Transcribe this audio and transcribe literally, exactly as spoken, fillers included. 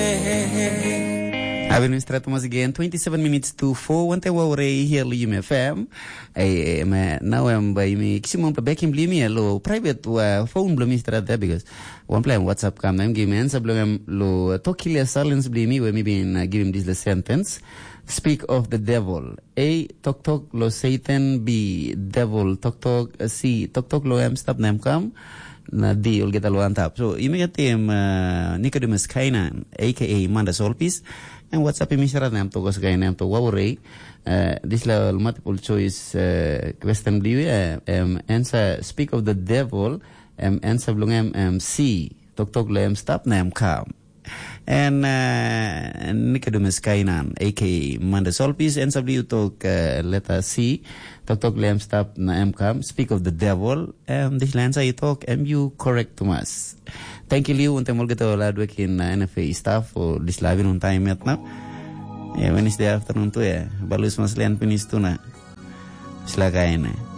Having start once again, twenty-seven minutes to four. One time we're here at U M F M. I now I'm by me. Maximum back in Blimi lo private phone Blimi start there because one play WhatsApp come them give me answer Blum lo talkilia silence Blimi where maybe in give him this the sentence. Speak of the devil. A talk talk lo Satan. B devil talk talk. C talk talk lo am stop them come. Na D will get a low tap. So you may get him Nicodemus Kainan, aka Manda Solpis. And what's up, Mister Nam to go sky name to Wawray. This level multiple choice uh, question blue. Um, answer speak of the devil. Um, answer blung um, C. Tok tok lem stop nam come. And uh, Nicodemus Kainan, aka Manda Solpis. Answer blue talk uh, letter C. Tok tok lem stop nam come. Speak of the devil. Um, this answer you talk. Am you correct to us? Thank you, Liu. Untuk mulai kita ladu kin N F A staff for this live on time at now. Yeah, Wednesday afternoon tu ya. Balus maslian finis tu na. Silakan.